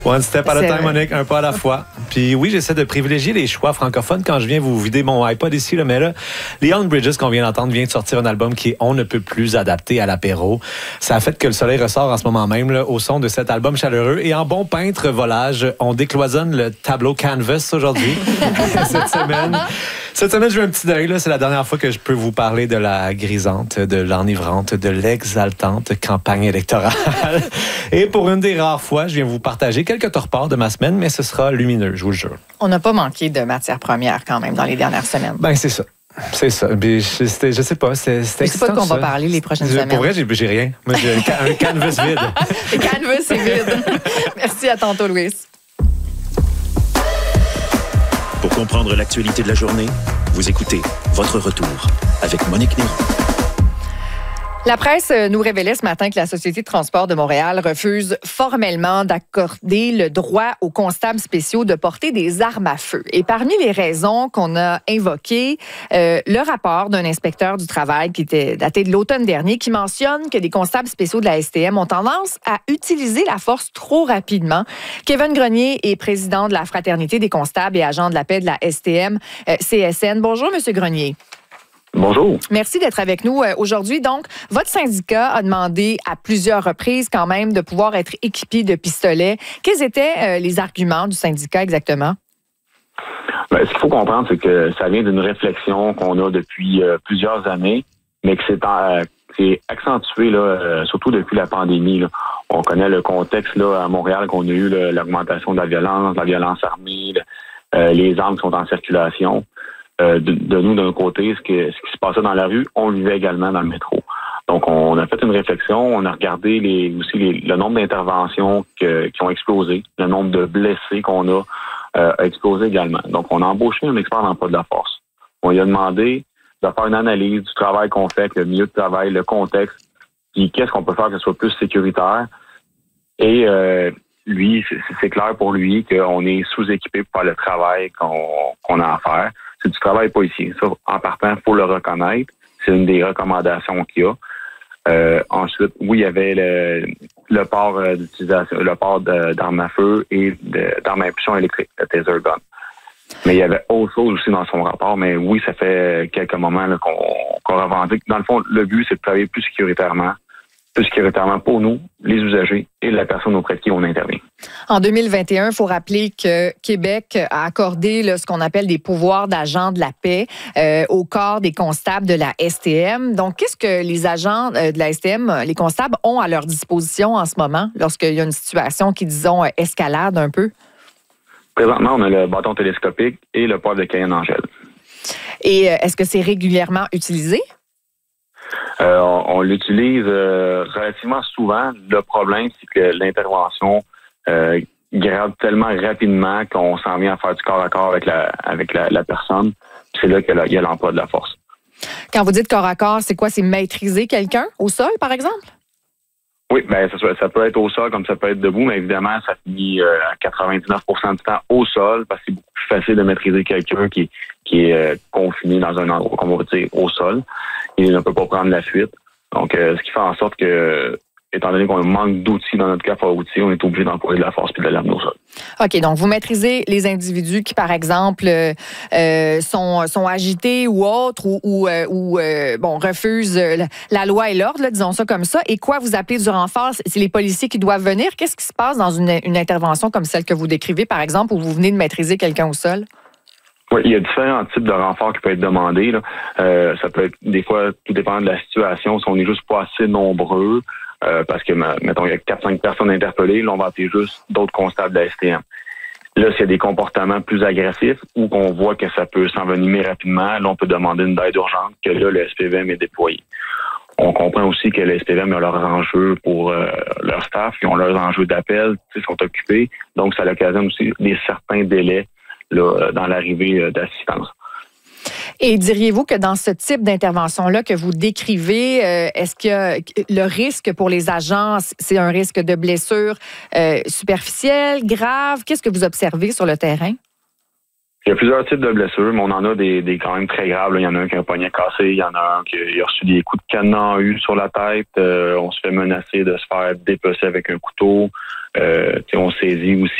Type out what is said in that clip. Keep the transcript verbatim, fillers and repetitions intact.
One step at a time, Monique, un pas à la fois. Puis oui, j'essaie de privilégier les choix francophones quand je viens vous vider mon iPod ici, là, mais là, Leon Bridges, qu'on vient d'entendre, vient de sortir un album qui est on ne peut plus adapté à l'apéro. Ça a fait que le soleil ressort en ce moment même là, au son de cet album chaleureux. Et en bon peintre volage, on décloisonne le tableau Canvas aujourd'hui, cette semaine. Cette semaine, je veux un petit deuil. Là. C'est la dernière fois que je peux vous parler de la grisante, de l'enivrante, de l'exaltante campagne électorale. Et pour une des rares fois, je viens vous partager quelques torpeurs de ma semaine, mais ce sera lumineux, je vous le jure. On n'a pas manqué de matières premières quand même dans les dernières semaines. Ben c'est ça. C'est ça. Mais je, je sais pas. C'est, c'est je sais pas de quoi on va parler les prochaines je, semaines. Pour vrai, j'ai, j'ai rien. Moi, j'ai un, un canvas vide. Le canvas est vide. Merci, à tantôt, Louis. Pour comprendre l'actualité de la journée, vous écoutez Votre Retour avec Monique Néron. La presse nous révélait ce matin que la Société de transport de Montréal refuse formellement d'accorder le droit aux constables spéciaux de porter des armes à feu. Et parmi les raisons qu'on a invoquées, euh, le rapport d'un inspecteur du travail qui était daté de l'automne dernier qui mentionne que des constables spéciaux de la S T M ont tendance à utiliser la force trop rapidement. Kevin Grenier est président de la Fraternité des constables et agents de la paix de la S T M euh, C S N. Bonjour, Monsieur Grenier. Bonjour. Merci d'être avec nous aujourd'hui. Donc, votre syndicat a demandé à plusieurs reprises quand même de pouvoir être équipé de pistolets. Quels étaient euh, les arguments du syndicat exactement? Bien, ce qu'il faut comprendre, c'est que ça vient d'une réflexion qu'on a depuis euh, plusieurs années, mais que c'est, euh, c'est accentué, là, euh, surtout depuis la pandémie. Là. On connaît le contexte là, à Montréal qu'on a eu là, l'augmentation de la violence, la violence armée, là, euh, les armes qui sont en circulation. De, de nous, d'un côté, ce, que, ce qui se passait dans la rue, on le vivait également dans le métro. Donc, on a fait une réflexion, on a regardé les, aussi les, le nombre d'interventions que, qui ont explosé, le nombre de blessés qu'on a euh, a explosé également. Donc, on a embauché un expert en emploi de la force. On lui a demandé de faire une analyse du travail qu'on fait, avec le milieu de travail, le contexte, puis qu'est-ce qu'on peut faire que ce soit plus sécuritaire. Et euh, lui, c'est, c'est clair pour lui qu'on est sous-équipé pour faire le travail qu'on, qu'on a à faire. C'est du travail policier. Ça, en partant, il faut le reconnaître. C'est une des recommandations qu'il y a. Euh, ensuite, oui, il y avait le, le port euh, d'utilisation, le port de, d'armes à feu et de, d'armes à impulsion électrique, le taser gun. Mais il y avait autre chose aussi dans son rapport. Mais oui, ça fait quelques moments là, qu'on, qu'on revendique. Dans le fond, le but, c'est de travailler plus sécuritairement. Plus sécuritairement pour nous, les usagers et la personne auprès de qui on intervient. En deux mille vingt et un, il faut rappeler que Québec a accordé là, ce qu'on appelle des pouvoirs d'agents de la paix euh, au corps des constables de la S T M. Donc, qu'est-ce que les agents euh, de la S T M, les constables, ont à leur disposition en ce moment lorsqu'il y a une situation qui, disons, escalade un peu? Présentement, on a le bâton télescopique et le poivre de Cayenne en gel. Et euh, est-ce que c'est régulièrement utilisé? Euh, on, on l'utilise euh, relativement souvent. Le problème, c'est que l'intervention euh, grade tellement rapidement qu'on s'en vient à faire du corps à corps avec la avec la, la personne. C'est là qu'il y a l'emploi de la force. Quand vous dites corps à corps, c'est quoi? C'est maîtriser quelqu'un au sol, par exemple? Oui, ben ça, ça peut être au sol comme ça peut être debout, mais évidemment, ça finit euh, à quatre-vingt-dix-neuf pour cent du temps au sol parce que c'est beaucoup plus facile de maîtriser quelqu'un qui, qui est euh, confiné dans un endroit, comme on va dire, au sol. Il ne peut pas prendre la fuite. Donc, euh, ce qui fait en sorte que, étant donné qu'on manque d'outils dans notre coffre à outils, on est obligé d'employer de la force et de l'arme au sol. OK, donc vous maîtrisez les individus qui, par exemple, euh, sont, sont agités ou autres, ou, ou, euh, ou euh, bon, refusent la, la loi et l'ordre, là, disons ça comme ça. Et quoi, vous appelez du renfort? C'est les policiers qui doivent venir. Qu'est-ce qui se passe dans une, une intervention comme celle que vous décrivez, par exemple, où vous venez de maîtriser quelqu'un au sol? Oui, il y a différents types de renforts qui peuvent être demandés. Là. Euh, ça peut être, des fois, tout dépend de la situation. Si on n'est juste pas assez nombreux, euh, parce que, mettons, il y a quatre cinq personnes interpellées, là, on va appeler juste d'autres constables de la S T M. Là, s'il y a des comportements plus agressifs ou qu'on voit que ça peut s'envenimer rapidement, là, on peut demander une aide urgente, que là, le S P V M est déployé. On comprend aussi que le S P V M a leurs enjeux pour euh, leur staff, ils ont leurs enjeux d'appel, ils sont occupés. Donc, ça occasionne aussi des certains délais là, dans l'arrivée d'assistance. Et diriez-vous que dans ce type d'intervention-là que vous décrivez, euh, est-ce que le risque pour les agents, c'est un risque de blessure euh, superficielle, grave? Qu'est-ce que vous observez sur le terrain? Il y a plusieurs types de blessures, mais on en a des, des quand même très graves. Là. Il y en a un qui a un poignet cassé, il y en a un qui a reçu des coups de canon U sur la tête. Euh, on se fait menacer de se faire dépecer avec un couteau. Euh, on saisit aussi